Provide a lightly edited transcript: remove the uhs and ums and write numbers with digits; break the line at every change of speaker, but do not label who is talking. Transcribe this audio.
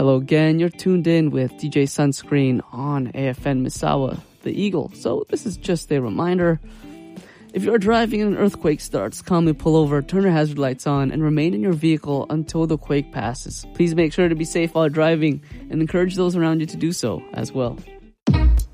Hello again, you're tuned in with DJ Sunscreen on AFN Misawa, the Eagle. So this is just a reminder. If you're driving and an earthquake starts, calmly pull over, turn your hazard lights on, and remain in your vehicle until the quake passes. Please make sure to be safe while driving and encourage those around you to do so as well.